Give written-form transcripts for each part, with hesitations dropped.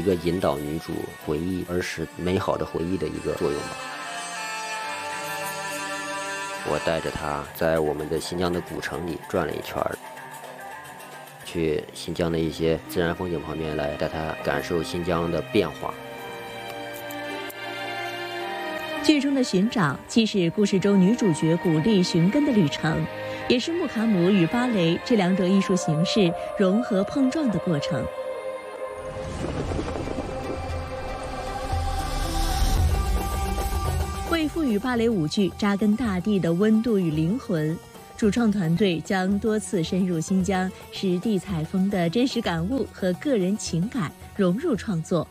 个引导女主回忆儿时美好的回忆的一个作用吧。我带着她在我们的新疆的古城里转了一圈，去新疆的一些自然风景旁边来带她感受新疆的变化。 剧中的寻找既是故事中女主角古丽寻根的旅程，也是穆卡姆与芭蕾这两种艺术形式融合碰撞的过程。为赋予芭蕾舞剧扎根大地的温度与灵魂，主创团队将多次深入新疆实地采风的真实感悟和个人情感融入创作。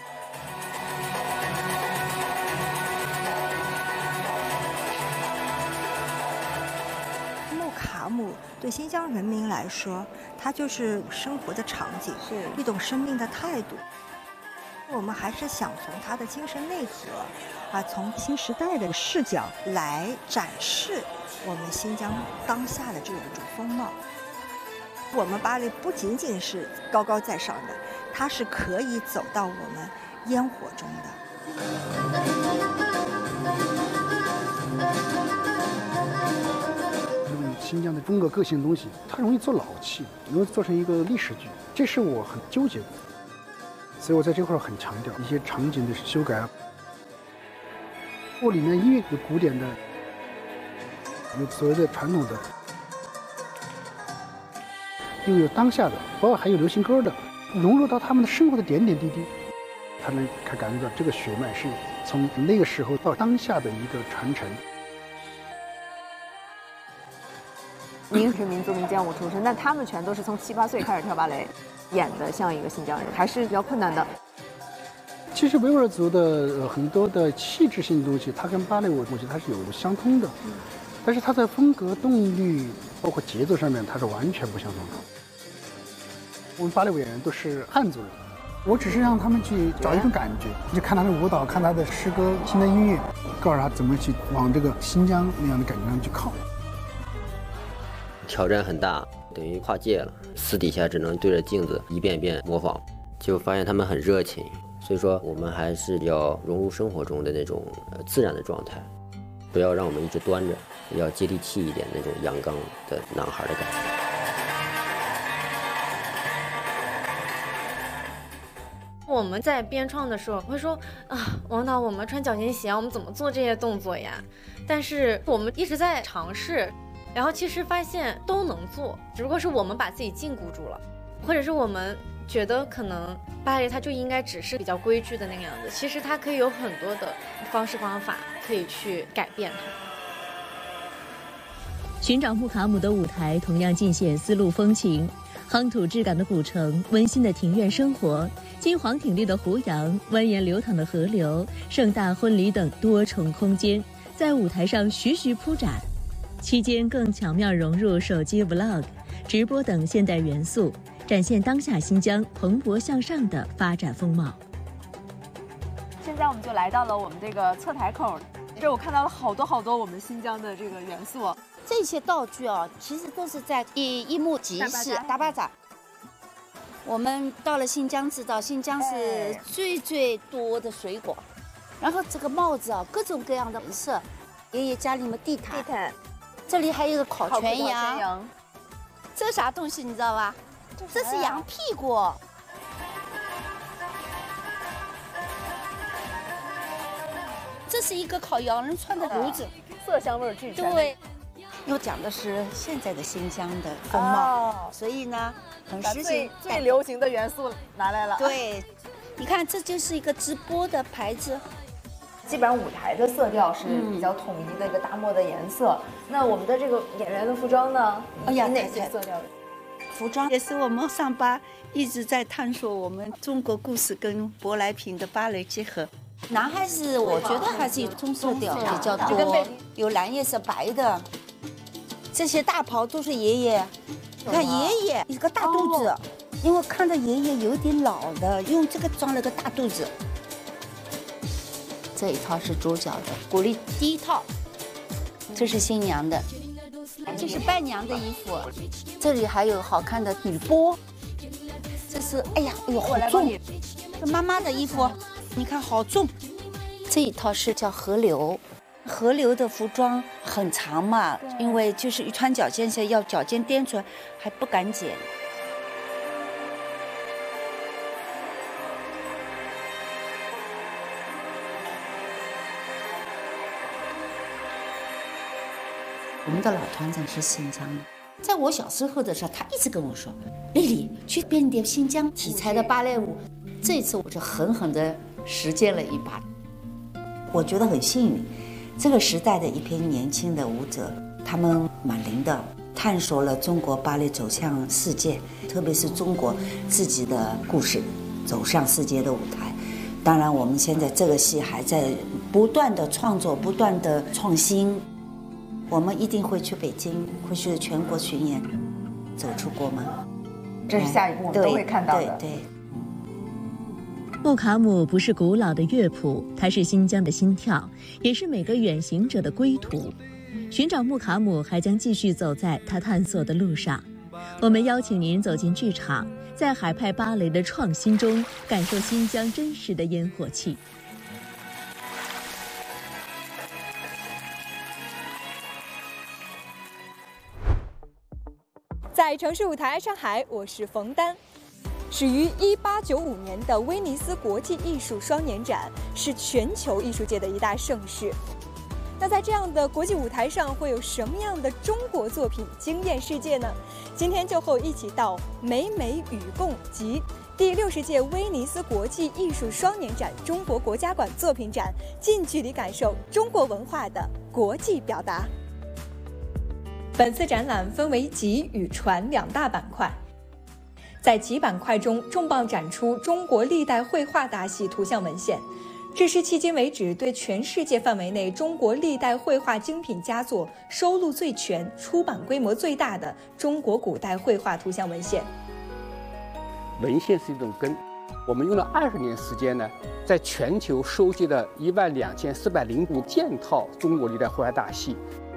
穆卡姆对新疆人民来说，它就是生活的场景，是一种生命的态度。我们还是想从他的精神内核，从新时代的视角来展示我们新疆当下的这样一种风貌。我们芭蕾不仅仅是高高在上的，它是可以走到我们烟火中的。 新疆的风格个性的东西，它容易做老气，容易做成一个历史剧，这是我很纠结的。所以我在这块很强调一些场景的修改。我里面音乐有古典的，有所谓的传统的，又有当下的，包括还有流行歌的，融入到他们的生活的点点滴滴，他能感觉到这个血脉是从那个时候到当下的一个传承。 您是民族民间舞出身，但他们全都是从7、8岁开始跳芭蕾，演的像一个新疆人，还是比较困难的。 其实维吾尔族的很多的气质性的东西，它跟芭蕾舞东西它是有相通的，但是它在风格、动力，包括节奏上面，它是完全不相同的。我们芭蕾舞演员都是汉族人，我只是让他们去找一种感觉，就看他的舞蹈，看他的诗歌、新的音乐，告诉他怎么去往这个新疆那样的感觉上去靠。 挑战很大，等于跨界了。私底下只能对着镜子一遍一遍模仿，就发现他们很热情。所以说，我们还是要融入生活中的那种自然的状态，不要让我们一直端着，要接地气一点那种阳刚的男孩的感觉。 我们在编创的时候会说王导，我们穿脚尖鞋，我们怎么做这些动作呀？但是我们一直在尝试。然后其实发现都能做，只不过是我们把自己禁锢住了，或者是我们觉得可能芭蕾它就应该只是比较规矩的那个样子，其实它可以有很多的方式方法可以去改变它。 寻找穆卡姆的舞台同样尽显丝路风情，夯土质感的古城，温馨的庭院生活，金黄挺立的湖洋，蜿蜒流淌的河流，盛大婚礼等多重空间在舞台上徐徐铺展。期间更巧妙融入手机 vlog、直播等现代元素，展现当下新疆蓬勃向上的发展风貌。 现在我们就来到了我们这个侧台口，这我看到了好多我们新疆的这个元素。 这些道具啊，其实都是在一幕集市大巴扎。我们到了新疆，知道新疆是最多的水果，然后这个帽子啊，各种各样的颜色。爷爷家里面地毯。这里还有个烤全羊，这啥东西你知道吧？这是羊屁股。这是一个烤羊肉串的炉子， 色香味俱全。 对，又讲的是现在的新疆的风貌，所以呢，很时兴。 最流行的元素拿来了。 对，你看，这就是一个直播的牌子。 基本上舞台的色调是比较统一的一个大漠的颜色。那我们的这个演员的服装呢？有哪些色调？ 服装也是我们上巴一直在探索我们中国故事跟舶来品的芭蕾结合。男孩子我觉得还是有棕色调比较多，有蓝叶色、白的。这些大袍都是爷爷，你看爷爷一个大肚子，因为看着爷爷有点老的，用这个装了个大肚子。这一套是主角的古丽第一套，这是新娘的，这是伴娘的衣服，这里还有好看的女波，这是哎呦好重， 妈妈的衣服，你看好重。这一套是叫河流，河流的服装很长嘛，因为就是一穿脚尖鞋要脚尖颠出来，还不敢剪。我们的老团长是新疆的，在我小时候的时候，他一直跟我说：“丽丽，去编点新疆题材的芭蕾舞。”这一次我就狠狠地实践了一把。我觉得很幸运，这个时代的一批年轻的舞者，他们蛮灵的，探索了中国芭蕾走向世界，特别是中国自己的故事走向世界的舞台。当然，我们现在这个戏还在不断的创作，不断的创新。我们一定会去北京，会去全国巡演，走出国门。 这是下一步我们都会看到的。 对。 木卡姆不是古老的乐谱，它是新疆的心跳，也是每个远行者的归途。寻找木卡姆还将继续走在他探索的路上。我们邀请您走进剧场，在海派芭蕾的创新中，感受新疆真实的烟火气。 在城市舞台上海，我是冯丹。始于1895年的威尼斯国际艺术双年展是全球艺术界的一大盛事。那在这样的国际舞台上，会有什么样的中国作品惊艳世界呢？今天就和我一起到美美与共及第60届威尼斯国际艺术双年展中国国家馆作品展，近距离感受中国文化的国际表达。本次展览分为集与传两大板块，在集板块中重磅展出中国历代绘画大系图像文献，这是迄今为止对全世界范围内中国历代绘画精品佳作收录最全、出版规模最大的中国古代绘画图像文献。 文献是一种根，我们用了20年时间呢，在全球收集了12405件套中国历代绘画大系。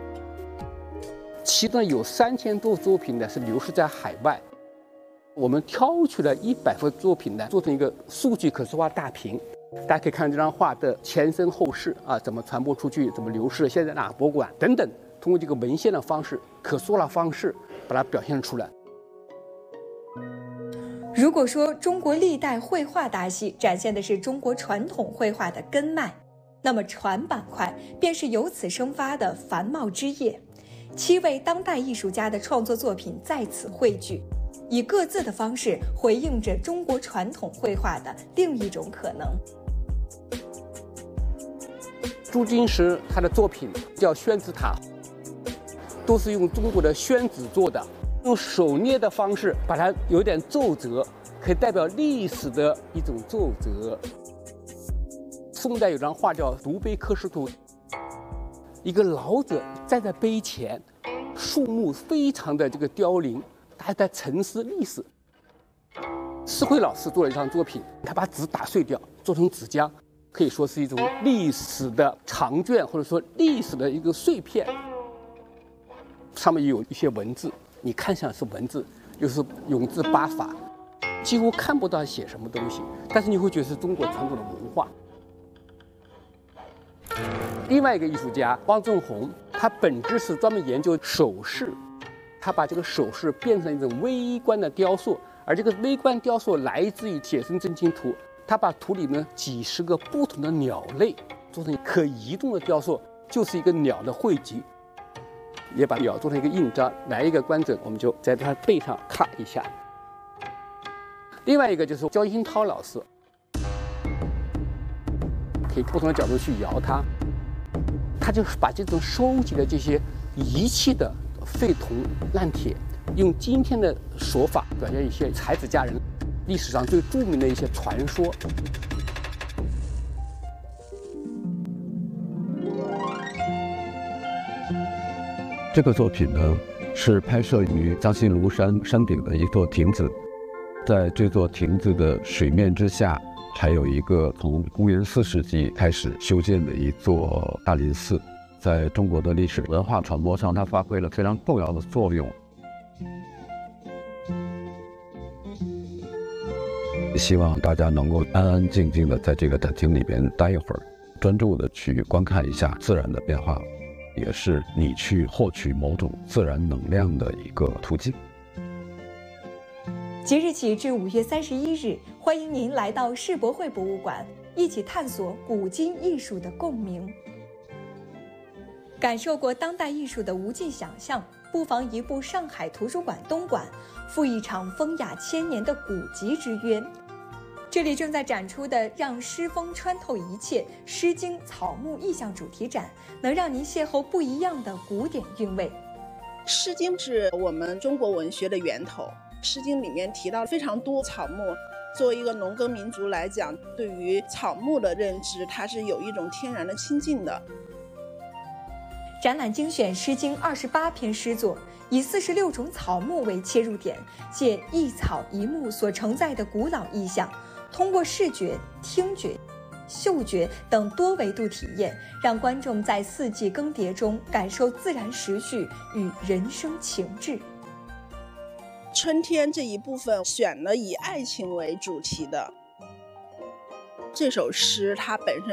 其中有3000多作品呢是流失在海外，我们挑取了100幅作品呢，做成一个数据可视化大屏。大家可以看这张画的前身后事啊，怎么传播出去，怎么流失，现在哪个博物馆等等，通过这个文献的方式、可视化的方式把它表现出来。 如果说中国历代绘画大系展现的是中国传统绘画的根脉，那么传板块便是由此生发的繁茂枝叶。7位当代艺术家的创作作品在此汇聚，以各自的方式回应着中国传统绘画的另一种可能。 朱金石他的作品叫宣纸塔，都是用中国的宣纸做的，用手捏的方式把它有点皱褶，可以代表历史的一种皱褶。宋代有张画叫《独碑刻石图》，一个老者站在碑前，树木非常的这个凋零，他在沉思历史。施辉老师做了一张作品，他把纸打碎掉，做成纸浆，可以说是一种历史的长卷，或者说历史的一个碎片。上面有一些文字，你看上是文字，又是永字八法，几乎看不到写什么东西，但是你会觉得是中国传统的文化。另外一个艺术家汪正红，他本质是专门研究首饰，他把这个首饰变成一种微观的雕塑，而这个微观雕塑来自于《写生真经图》，他把图里面几十个不同的鸟类做成可移动的雕塑，就是一个鸟的汇集，也把鸟做成一个印章，来一个观者我们就在他背上咔一下。另外一个就是焦新涛老师，可以不同的角度去摇它，他就是把这种收集的这些遗弃的废铜烂铁，用今天的手法表现一些才子佳人历史上最著名的一些传说。 这个作品呢，是拍摄于藏西庐山山顶的一座亭子，在这座亭子的水面之下，还有一个从公元4世纪开始修建的一座大林寺，在中国的历史文化传播上，它发挥了非常重要的作用。 希望大家能够安安静静的在这个展厅里边待一会儿，专注的去观看一下自然的变化，也是你去获取某种自然能量的一个途径。 即日起至5月31日，欢迎您来到世博会博物馆，一起探索古今艺术的共鸣。感受过当代艺术的无尽想象，不妨移步上海图书馆东馆，赴一场风雅千年的古籍之约。这里正在展出的“让诗风穿透一切”诗经草木意象主题展，能让您邂逅不一样的古典韵味。 诗经是我们中国文学的源头，诗经里面提到非常多草木。作为一个农耕民族来讲，对于草木的认知，它是有一种天然的亲近的。 展览精选《诗经》28篇诗作，以46种草木为切入点，借一草一木所承载的古老意象，通过视觉、听觉、嗅觉等多维度体验，让观众在四季更迭中感受自然时序与人生情志。 春天这一部分选了以爱情为主题的这首诗，它本身